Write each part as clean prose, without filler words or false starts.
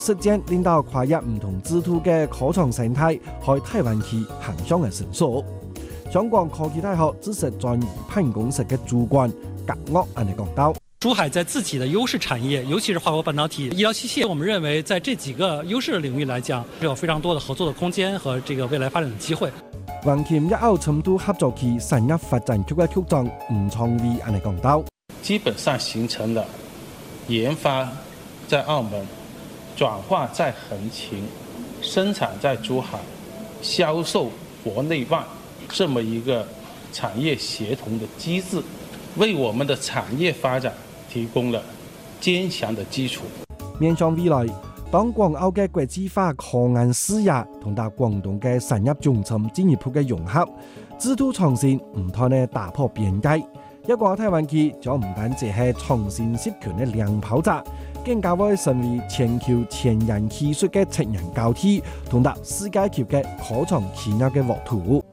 實踐領導跨越唔同制度嘅科創生態，喺台灣區橫向嘅成熟。香港科技大學知識專業辦公室嘅主管葛岳安尼講到。 珠海在自己的優勢產業，尤其是化工半導體、醫療器械，我們認為在這幾個優勢的領域來講，是有非常多的合作的空間和這個未來發展的機會。 橫琴一澳深度合作區產業發展局嘅局長吳創偉安尼講到， 基本上形成了研發在澳門，轉化在橫琴，生產在珠海，銷售國內外這麼一個產業協同的機制，為我們的產業發展提供了堅強的基礎。 面向未來，當廣澳嘅國際化科研事業同到廣東嘅產業中心進一步嘅融合，制度創新唔單呢打破邊界，一個台灣區將唔單止係創新涉權嘅亮炮炸，更加會成為全球前沿技術嘅情人交替，同到世界級嘅科創企業嘅沃土。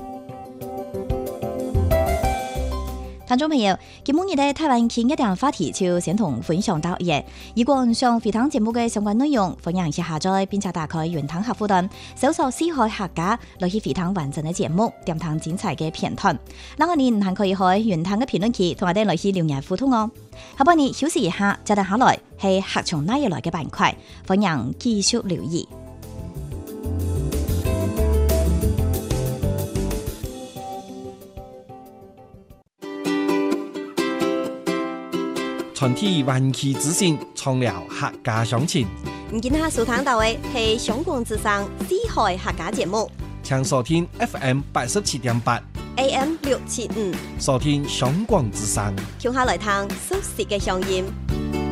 聽眾朋友，今日嘅台灣傾一點話題就先同分享到呢。如果想回聽節目嘅相關內容，歡迎一下載並且打開雲端客戶端，搜索四海客家來去回聽完整嘅節目，點聽精彩嘅片段。嗱，我哋還可以喺雲端嘅評論區同我哋來去留言互動哦。下半年休息一下，接住下來係客從哪一來嘅板塊，歡迎繼續留意。 傳遞灣區資訊，創造客家鄉情。 唔見下收聽到嘅係香港之聲四海客家節目， 請收聽 FM 87.8 AM 675， 收聽香港之聲。 聽下來聽熟悉嘅鄉音。